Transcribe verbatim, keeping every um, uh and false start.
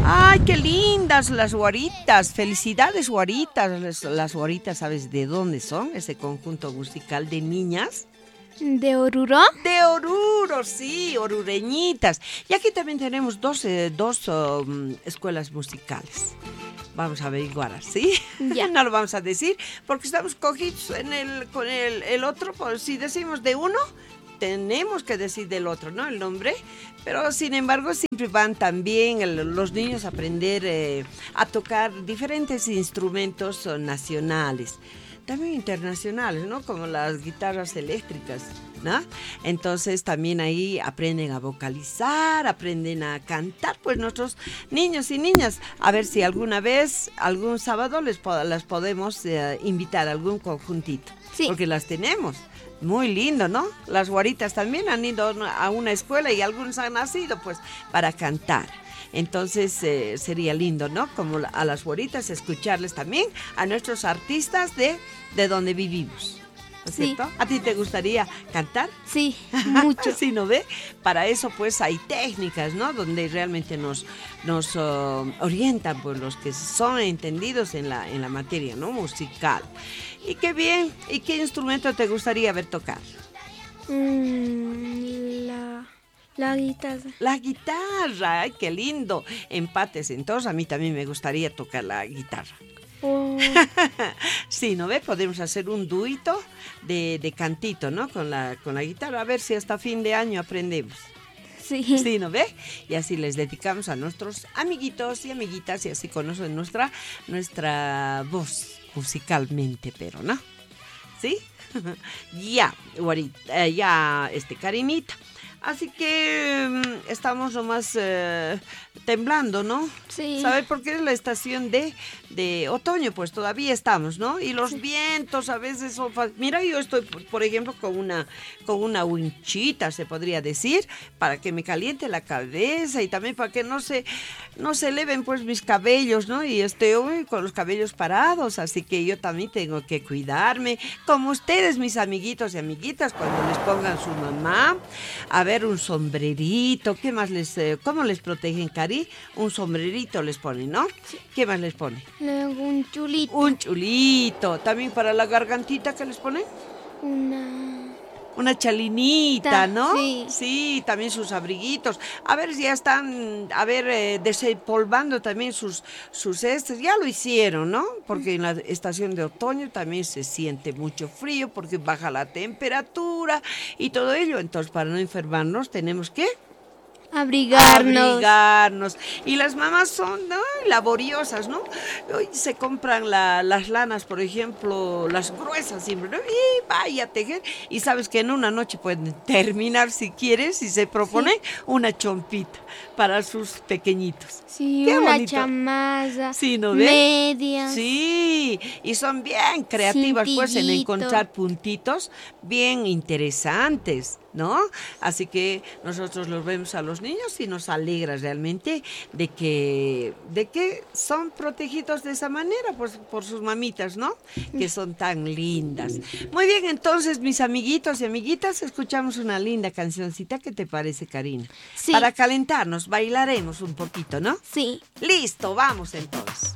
¡Ay, qué lindas las guaritas! Felicidades, guaritas. Las, las guaritas, ¿sabes de dónde son? Ese conjunto musical de niñas. ¿De Oruro? De Oruro, sí, orureñitas. Y aquí también tenemos dos, eh, dos um, escuelas musicales. Vamos a averiguar, ¿sí? Ya. No lo vamos a decir porque estamos cogidos en el, con el, el otro. Por si decimos de uno, tenemos que decir del otro, ¿no? El nombre. Pero sin embargo siempre van también el, los niños a aprender eh, a tocar diferentes instrumentos uh, nacionales. También internacionales, ¿no? Como las guitarras eléctricas, ¿no? Entonces también ahí aprenden a vocalizar, aprenden a cantar, pues nuestros niños y niñas. A ver si alguna vez, algún sábado les po- las podemos eh, invitar a algún conjuntito. Sí. Porque las tenemos. Muy lindo, ¿no? Las guaritas también han ido a una escuela y algunos han nacido, pues, para cantar. Entonces eh, sería lindo, ¿no? Como a las guaritas escucharles también a nuestros artistas de, de donde vivimos, ¿no es Sí. cierto? ¿A ti te gustaría cantar? Sí, mucho. Sí, ¿no ve? Para eso pues hay técnicas, ¿no? Donde realmente nos, nos uh, orientan pues los que son entendidos en la, en la materia, ¿no? Musical. Y qué bien. ¿Y qué instrumento te gustaría ver tocar? Mm, la, la guitarra. La guitarra, ¡ay, qué lindo! Empates, entonces a mí también me gustaría tocar la guitarra. Oh, Sí, ¿no ve? Podemos hacer un duito de, de cantito, ¿no? Con la, con la guitarra, a ver si hasta fin de año aprendemos. sí. Sí, ¿no ve? Y así les dedicamos a nuestros amiguitos y amiguitas y así conocen nuestra, nuestra voz musicalmente, pero ¿no? ¿Sí? Ya, guarita, eh, ya, este, Karinita. Así que mm, estamos nomás eh, temblando, ¿no? Sí. ¿Sabe por qué es la estación de, de otoño? Pues todavía estamos, ¿no? Y los Sí. vientos a veces son... fa- Mira, yo estoy, por por ejemplo, con una, con una winchita, se podría decir, para que me caliente la cabeza y también para que no se, no se eleven pues mis cabellos, ¿no? Y estoy hoy con los cabellos parados, así que yo también tengo que cuidarme, como ustedes, mis amiguitos y amiguitas, cuando les pongan su mamá, a ver, un sombrerito, ¿qué más les, eh, cómo les protegen, Cari? Un sombrerito les ponen, ¿no? ¿Qué más les pone? Luego un chulito. Un chulito, también para la gargantita, ¿qué les ponen? Una... Una chalinita, Ta- ¿no? sí. Sí, también sus abriguitos. A ver si ya están, a ver, eh, desempolvando también sus, sus estos. Ya lo hicieron, ¿no? Porque en la estación de otoño también se siente mucho frío porque baja la temperatura y todo ello. Entonces, para no enfermarnos, tenemos que... Abrigarnos. Abrigarnos. Y las mamás son ay, laboriosas, ¿no? Hoy se compran la- las lanas, por ejemplo, las gruesas siempre, ¿no? Y vaya a tejer. Y sabes que en una noche pueden terminar, si quieres, si se propone, Sí. una chompita para sus pequeñitos. Sí, Qué una bonito. chamarra. Sí, ¿no ve? Medias. Sí, y son bien creativas pues en Cintillito. encontrar puntitos bien interesantes, ¿no? Así que nosotros los vemos a los niños y nos alegra realmente de que, de que son protegidos de esa manera pues, por sus mamitas, ¿no? Que son tan lindas. Muy bien, entonces mis amiguitos y amiguitas, escuchamos una linda cancioncita. ¿Qué te parece, Karina? Sí. Para calentarnos, bailaremos un poquito, ¿no? Sí. Listo, vamos entonces.